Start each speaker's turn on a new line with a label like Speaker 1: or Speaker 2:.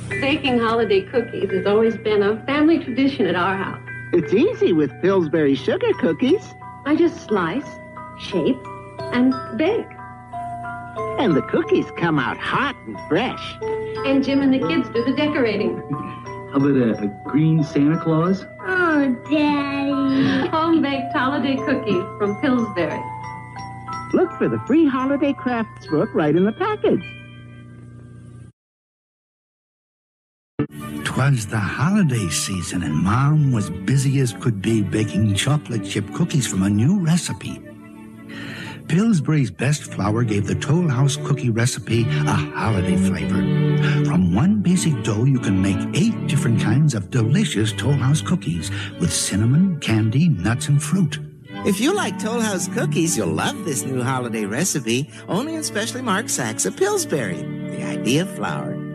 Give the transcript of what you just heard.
Speaker 1: Baking holiday cookies has always been a family tradition at our house.
Speaker 2: It's easy with Pillsbury sugar cookies.
Speaker 1: I just slice, shape, and bake.
Speaker 2: And the cookies come out hot and fresh.
Speaker 1: And Jim and the kids do the decorating.
Speaker 3: How about a green Santa Claus?
Speaker 4: Oh, Daddy.
Speaker 1: Home-baked holiday cookies from Pillsbury.
Speaker 2: Look for the free holiday crafts book right in the package.
Speaker 5: 'Twas the holiday season, and Mom was busy as could be baking chocolate chip cookies from a new recipe. Pillsbury's best flour gave the Toll House cookie recipe a holiday flavor. From one basic dough, you can make 8 different kinds of delicious Toll House cookies with cinnamon, candy, nuts, and fruit.
Speaker 6: If you like Toll House cookies, you'll love this new holiday recipe, only in specially marked sacks of Pillsbury, the idea of flour.